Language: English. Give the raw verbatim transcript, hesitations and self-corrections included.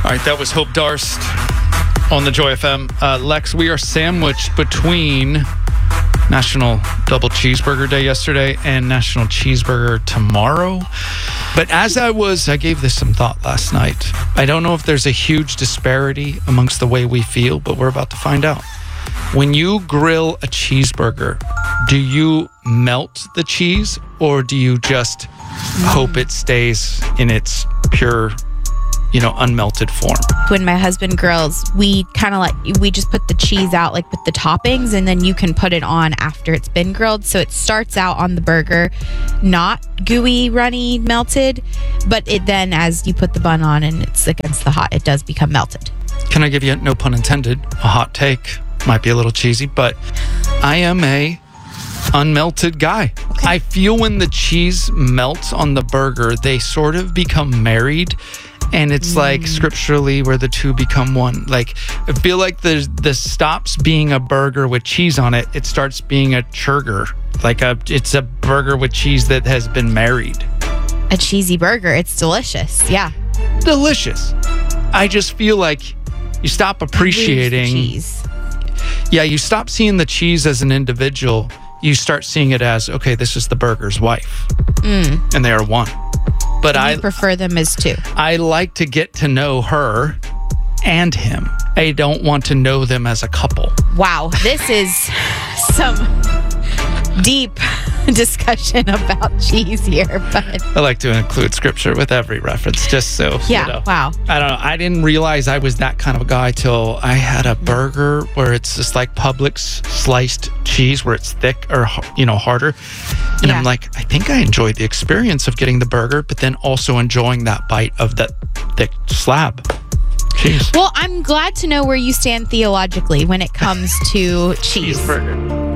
All right, that was Hope Darst on the Joy F M. Uh, Lex, we are sandwiched between National Double Cheeseburger Day yesterday and National Cheeseburger tomorrow. But as I was, I gave this some thought last night. I don't know if there's a huge disparity amongst the way we feel, but we're about to find out. When you grill a cheeseburger, do you melt the cheese or do you just hope it stays in its pure, you know, unmelted form? When my husband grills, we kind of like, we just put the cheese out like with the toppings, and then you can put it on after it's been grilled. So it starts out on the burger, not gooey, runny, melted, but it then, as you put the bun on and it's against the hot, it does become melted. Can I give you, no pun intended, a hot take? Might be a little cheesy, but I am a unmelted guy. Okay. I feel when the cheese melts on the burger, they sort of become married. And it's mm. like scripturally where the two become one. Like, I feel like the the stops being a burger with cheese on it. It starts being a churger. Like a, it's a burger with cheese that has been married. A cheesy burger. It's delicious. Yeah. Delicious. I just feel like you stop appreciating cheese. Yeah, you stop seeing the cheese as an individual. You start seeing it as, okay, this is the burger's wife. Mm. And they are one. But I prefer them as two. I like to get to know her and him. I don't want to know them as a couple. Wow, this is some deep discussion about cheese here, but I like to include scripture with every reference, just so yeah. You know. Wow. I don't know. I didn't realize I was that kind of a guy till I had a burger where it's just like Publix sliced cheese, where it's thick or you know harder, and yeah. I'm like, I think I enjoyed the experience of getting the burger, but then also enjoying that bite of that thick slab. Cheese. Well, I'm glad to know where you stand theologically when it comes to cheese. Cheeseburger.